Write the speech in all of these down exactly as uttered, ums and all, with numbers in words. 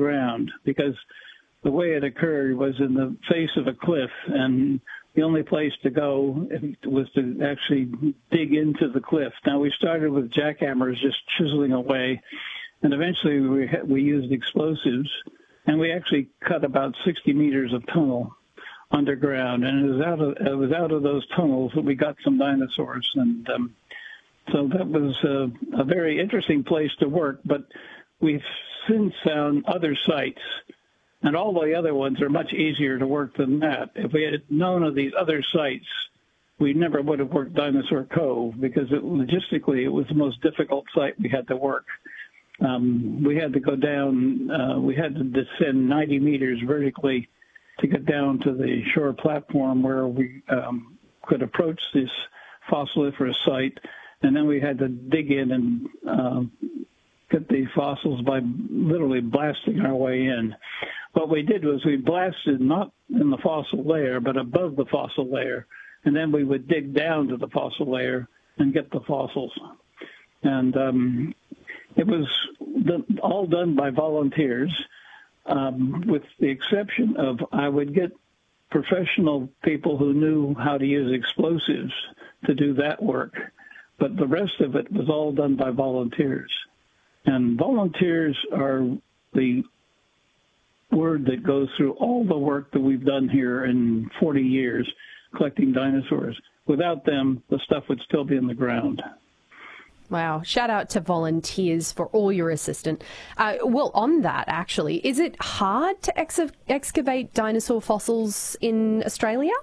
ground, because the way it occurred was in the face of a cliff, and the only place to go was to actually dig into the cliff. Now, we started with jackhammers just chiseling away, and eventually we, we used explosives, and we actually cut about sixty meters of tunnel underground, and it was out of, it was out of those tunnels that we got some dinosaurs. And um, so that was a, a very interesting place to work, but we've since found other sites, and all the other ones are much easier to work than that. If we had known of these other sites, we never would have worked Dinosaur Cove, because it, logistically it was the most difficult site we had to work. Um, we had to go down, uh, we had to descend ninety meters vertically to get down to the shore platform where we um, could approach this fossiliferous site, and then we had to dig in and uh, get the fossils by literally blasting our way in. What we did was we blasted not in the fossil layer, but above the fossil layer, and then we would dig down to the fossil layer and get the fossils. And um, it was the, all done by volunteers, um, with the exception of I would get professional people who knew how to use explosives to do that work, but the rest of it was all done by volunteers. And volunteers are the word that goes through all the work that we've done here in forty years collecting dinosaurs. Without them, the stuff would still be in the ground. Wow. Shout out to volunteers for all your assistance. Uh, well, on that, actually, is it hard to ex- excavate dinosaur fossils in Australia?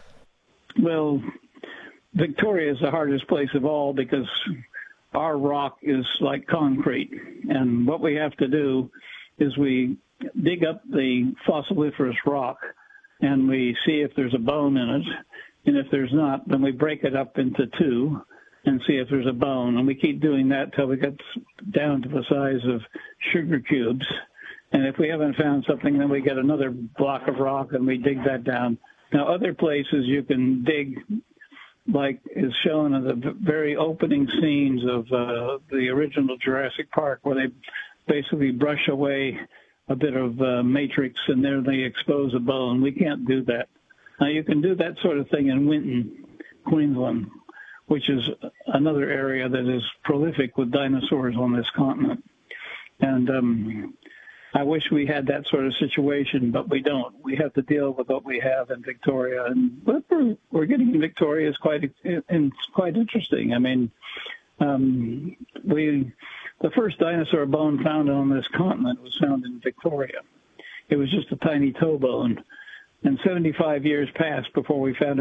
Well, Victoria is the hardest place of all, because our rock is like concrete. And what we have to do is we dig up the fossiliferous rock and we see if there's a bone in it. And if there's not, then we break it up into two and see if there's a bone. And we keep doing that till we get down to the size of sugar cubes. And if we haven't found something, then we get another block of rock and we dig that down. Now, other places you can dig, like is shown in the very opening scenes of uh, the original Jurassic Park, where they basically brush away a bit of uh, matrix and there they expose a bone. We can't do that. Now, you can do that sort of thing in Winton, Queensland, which is another area that is prolific with dinosaurs on this continent. And um, I wish we had that sort of situation, but we don't. We have to deal with what we have in Victoria. And what we're, we're getting in Victoria is quite, it's quite interesting. I mean, um, we, the first dinosaur bone found on this continent was found in Victoria. It was just a tiny toe bone. And seventy-five years passed before we found